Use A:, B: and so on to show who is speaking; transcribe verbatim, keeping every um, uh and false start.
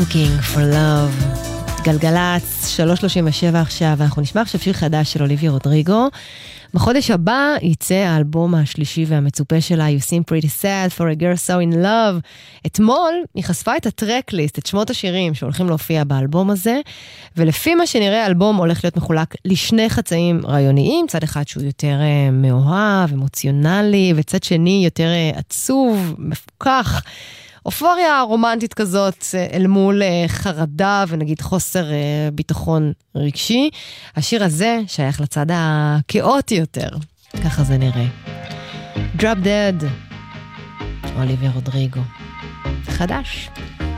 A: Looking for love. גלגלץ, שלוש שלושים ושבע עכשיו, ואנחנו נשמע עכשיו שיר חדש של אוליביה רודריגו. בחודש הבא יצא האלבום השלישי והמצופה שלה, You Seem Pretty Sad for a Girl So in Love. אתמול היא חשפה את הטרקליסט, את שמות השירים שהולכים להופיע באלבום הזה, ולפי מה שנראה האלבום הולך להיות מחולק לשני חצאים רעיוניים, צד אחד שהוא יותר uh, מאוהב, אמוציונלי, וצד שני יותר uh, עצוב, מפוקח. אופוריה רומנטית כזאת אל מול חרדה ונגיד חוסר ביטחון רגשי. השיר הזה שייך לצד הכאוטי יותר. ככה זה נראה. Drop Dead. אוליביה רודריגו. חדש.